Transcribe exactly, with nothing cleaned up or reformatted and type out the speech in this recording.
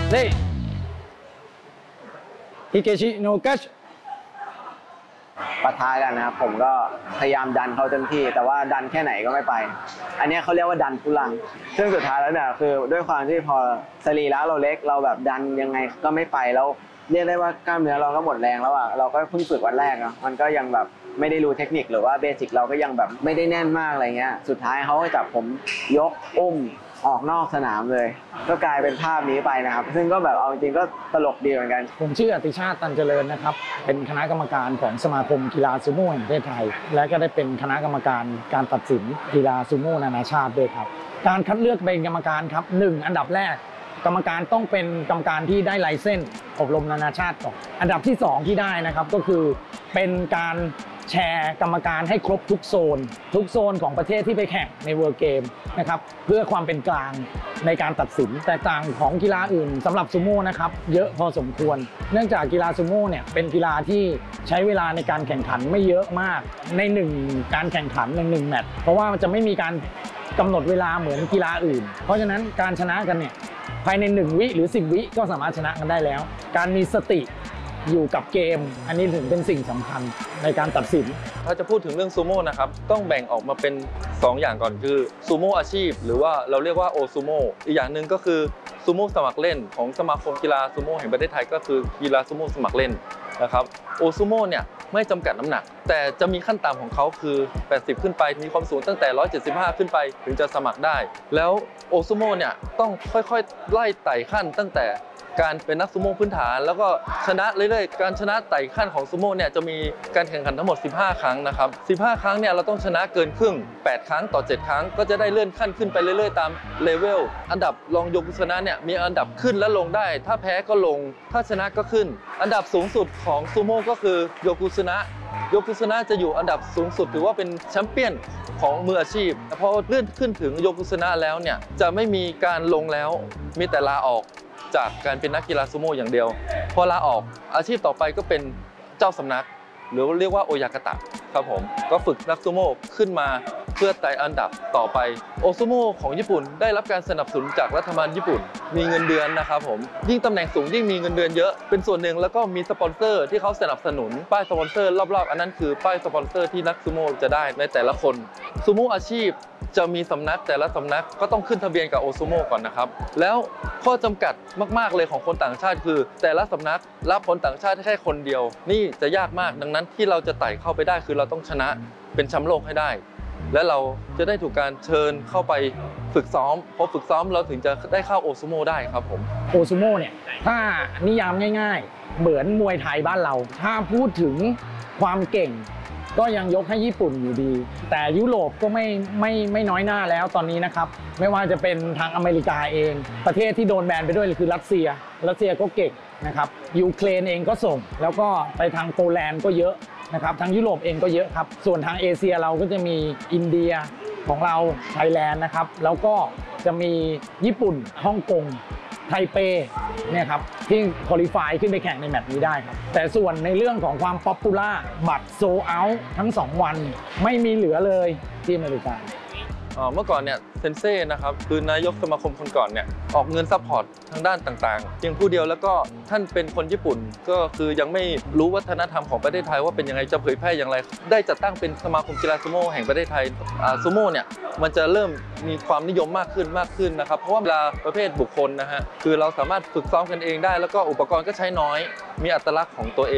นี่ฮิเกชิโนกัชปะทะกันนะครับผมก็พยายามดันเขาเต็มที่แต่ว่าดันแค่ไหนก็ไม่ไปอันนี้เขาเรียกว่าดันทุลังซึ่งสุดท้ายแล้วเนี่ยคือด้วยความที่พอสรีระเราเล็กเราแบบดันยังไงก็ไม่ไปแล้วเรียกได้ว่ากล้ามเนื้อเราก็หมดแรงแล้วอ่ะเราก็เพิ่งฝึกวันแรกเนาะมันก็ยังแบบไม่ได้รู้เทคนิคหรือว่าเบสิกเราก็ยังแบบไม่ได้แน่นมากอะไรเงี้ยสุดท้ายเขาก็จับผมยกอุ้มออกนอกสนามเลยก็กลายเป็นภาพนี้ไปนะครับซึ่งก็แบบเอาจริงก็ตลกดีเหมือนกันผมชื่ออติชาติตันเจริญนะครับเป็นคณะกรรมการของสมาคมกีฬาซูโม่แห่งประเทศไทยและก็ได้เป็นคณะกรรมการการตัดสินกีฬาซูโม่นานาชาติด้วยครับการคัดเลือกเป็นกรรมการครับหนึ่งอันดับแรกกรรมการต้องเป็นกรรมการที่ได้ไลเซนส์อบรมนานาชาติก่อนอันดับที่สองที่ได้นะครับก็คือเป็นการแชร์กรรมการให้ครบทุกโซนทุกโซนของประเทศที่ไปแข่งในเวิลด์เกมนะครับเพื่อความเป็นกลางในการตัดสินแตกต่างของกีฬาอื่นสำหรับซูโม่นะครับเยอะพอสมควรเนื่องจากกีฬาซูโม่เนี่ยเป็นกีฬาที่ใช้เวลาในการแข่งขันไม่เยอะมากในหนึ่งการแข่งขันในหนึ่งแมตช์เพราะว่ามันจะไม่มีการกำหนดเวลาเหมือนกีฬาอื่นเพราะฉะนั้นการชนะกันเนี่ยภายในหนึ่งวิหรือสิบวิก็สามารถชนะกันได้แล้วการมีสติอยู่กับเกมอันนี้ถึงเป็นสิ่งสำคัญในการตัดสินถ้าจะพูดถึงเรื่องซูโม่นะครับต้องแบ่งออกมาเป็นสองอย่างก่อนคือซูโม่อาชีพหรือว่าเราเรียกว่าโอซูโม่อีกอย่างหนึ่งก็คือซูโม่สมัครเล่นของสมาคมกีฬาซูโม่แห่งประเทศไทยก็คือกีฬาซูโม่สมัครเล่นนะครับโอซูโม่เนี่ยไม่จำกัดน้ำหนักแต่จะมีขั้นต่ำของเขาคือแปดสิบขึ้นไปมีความสูงตั้งแต่หนึ่งร้อยเจ็ดสิบห้าขึ้นไปถึงจะสมัครได้แล้วโอซูโม่เนี่ยต้องค่อยๆไล่ไต่ขั้นตั้งแต่การเป็นนักซูโม่พื้นฐานแล้วก็ชนะเรื่อยๆการชนะไต่ขั้นของซูโม่เนี่ยจะมีการแข่งขันทั้งหมดสิบห้าครั้งนะครับสิบห้าครั้งเนี่ยเราต้องชนะเกินครึ่งแปดครั้งต่อเจ็ดครั้งก็จะได้เลื่อนขั้นขึ้นไปเรื่อยๆตามเลเวลอันดับรองโยกุสนะเนี่ยมีอันดับขึ้นและลงได้ถ้าแพ้ก็ลงถ้าชนะก็ขึ้นอันดับสูงสุดของซูโม่ก็คือโยกุสนะโยกุสนะจะอยู่อันดับสูงสุดถือว่าเป็นแชมเปี้ยนของมืออาชีพพอเลื่อนขึ้นถึงโยกุสนะแล้วเนี่ยจะไม่มีการลงแล้วมีแต่ลาออกจากการเป็นนักกีฬาซูโม่อย่างเดียวพอลาออกอาชีพต่อไปก็เป็นเจ้าสำนักหรือเรียกว่าโอยากาตะครับผมก็ฝึกนักซูโม่ขึ้นมาเพื่อไต่อันดับต่อไปโอซูโม่ของญี่ปุ่นได้รับการสนับสนุนจากรัฐบาลญี่ปุ่นมีเงินเดือนนะครับผมยิ่งตำแหน่งสูงยิ่งมีเงินเดือนเยอะเป็นส่วนหนึ่งแล้วก็มีสปอนเซอร์ที่เขาสนับสนุนป้ายสปอนเซอร์รอบๆอันนั้นคือป้ายสปอนเซอร์ที่นักซูโม่จะได้ในแต่ละคนซูโม่อาชีพจะมีสำนักแต่ละสำนักก็ต้องขึ้นทะเบียนกับโอซูโม่ก่อนนะครับแล้วข้อจำกัดมากๆเลยของคนต่างชาติคือแต่ละสำนักรับคนต่างชาติแค่คนเดียวนี่จะยากมากดังนั้นที่เราจะไต่เข้าไปได้คือเราต้องชนะเป็นแชมป์โลกให้ได้และเราจะได้ถูกการเชิญเข้าไปฝึกซ้อมพอฝึกซ้อมเราถึงจะได้เข้าโอซูโม่ได้ครับผมโอซูโม่เนี่ยถ้านิยามง่ายๆเหมือนมวยไทยบ้านเราถ้าพูดถึงความเก่งก็ยังยกให้ญี่ปุ่นอยู่ดีแต่ยุโรปก็ไม่ไม่ไม่น้อยหน้าแล้วตอนนี้นะครับไม่ว่าจะเป็นทางอเมริกาเองประเทศที่โดนแบนไปด้วยคือรัสเซียรัสเซียก็เก่งนะครับยูเครนเองก็ส่งแล้วก็ไปทางโปแลนด์ก็เยอะนะครับทางยุโรปเองก็เยอะครับส่วนทางเอเชียเราก็จะมีอินเดียของเราไทยแลนด์นะครับแล้วก็จะมีญี่ปุ่นฮ่องกงไทเปเนี่ยครับที่คุริฟายขึ้นไปแข่งในแมตช์นี้ได้ครับแต่ส่วนในเรื่องของความป๊อปปูล่าบัตรโซเอาท์ทั้งสองวันไม่มีเหลือเลยที่อเมริกาเมื่อก่อนเนี่ยเซนเซ่นะครับคือนายกสมาคมคนก่อนเนี่ยออกเงินซัพพอร์ตทางด้านต่างๆเพียงผู้เดียวแล้วก็ท่านเป็นคนญี่ปุ่นก็คือยังไม่รู้วัฒนธรรมของประเทศไทยว่าเป็นยังไงจะเผยแพร่อย่างไรได้จัดตั้งเป็นสมาคมกีฬาซูโม่แห่งประเทศไทยซูโม่เนี่ยมันจะเริ่มมีความนิยมมากขึ้นมากขึ้นนะครับเพราะว่าเวลาประเภทบุคคลนะฮะคือเราสามารถฝึกซ้อมกันเองได้แล้วก็อุปกรณ์ก็ใช้น้อยมีอัตลักษณ์ของตัวเอง